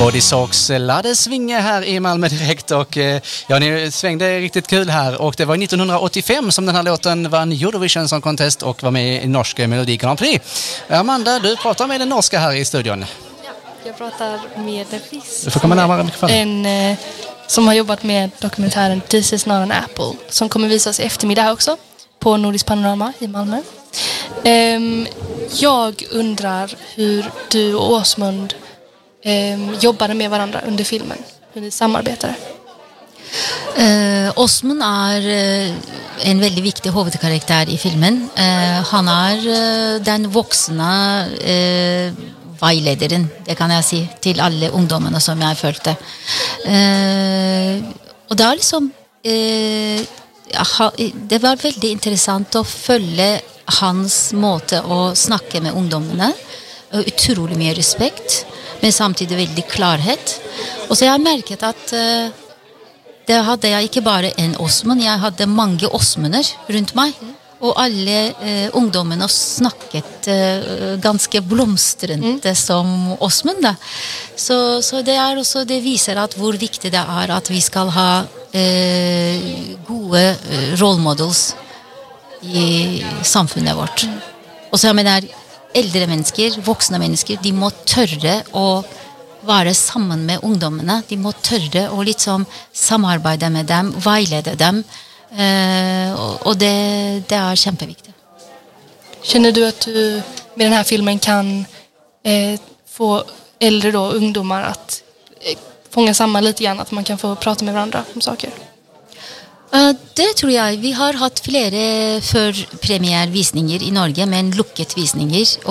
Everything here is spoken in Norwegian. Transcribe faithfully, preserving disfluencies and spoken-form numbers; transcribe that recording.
Body Sox lade svinga här i Malmö direkt och ja, ni svängde riktigt kul här och det var nittonhundraåttiofem som den här låten vann Eurovision Song Contest och var med i norska Melodi Grand Prix. Amanda, du pratar med den norska här i studion. Ja, jag pratar med Fis. Du får komma närmare mikrofonen. En eh, som har jobbat med dokumentären This is not an apple som kommer visas i eftermiddag också på Nordisk Panorama i Malmö. Um, jag undrar hur du och Åsmund um, jobbade med varandra under filmen, hur ni samarbetade. Uh, Åsmund är uh, en väldigt viktig huvudkaraktär i filmen. Uh, han är uh, den vuxna uh, veilederen, det kan jag säga, till alla ungdomarna som jag följde. Uh, och det är liksom uh, det var väldigt intressant att följa hans måte att snacka med ungdomarna. Utrolig med respekt, men samtidigt väldigt klarhet. Och så jag har märkt att uh, det hade jag inte bara en Åsmund, jag hade många Åsmunder runt mig. Och alla uh, ungdomarna snackat uh, ganska blomstrande mm. som Åsmund. Så, så det är också, det visar att hur viktigt det är att vi ska ha Eh, gode eh, role models i samfunnet vårt. Mm. Och så jag menar, äldre människor, vuxna människor, de må törre och vara samman med ungdomarna. De må törre och liksom samarbeta med dem, vägleda dem. Eh, och, och det, det är jätteviktigt. Känner du att du med den här filmen kan eh, få äldre då, ungdomar att eh, fånga samman lite grann, att man kan få prata med varandra om saker? Uh, det tror jag. Vi har haft flera förpremiärvisningar i Norge, men lukket visningar.